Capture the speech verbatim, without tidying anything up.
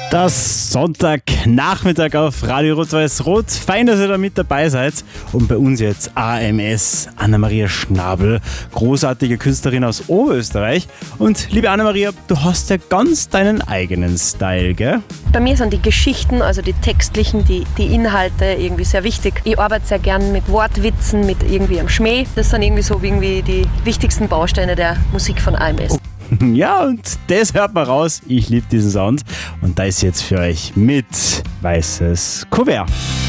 Das Sonntagnachmittag auf Radio Rot-Weiß-Rot. Fein, dass ihr da mit dabei seid. Und bei uns jetzt A M S, Anna-Maria Schnabel, großartige Künstlerin aus Oberösterreich. Und liebe Anna-Maria, du hast ja ganz deinen eigenen Style, gell? Bei mir sind die Geschichten, also die textlichen, die, die Inhalte irgendwie sehr wichtig. Ich arbeite sehr gern mit Wortwitzen, mit irgendwie am Schmäh. Das sind irgendwie so irgendwie die wichtigsten Bausteine der Musik von A M S. Ja, und das hört man raus. Ich liebe diesen Sound. Und da ist jetzt für euch mit weißes Kuvert.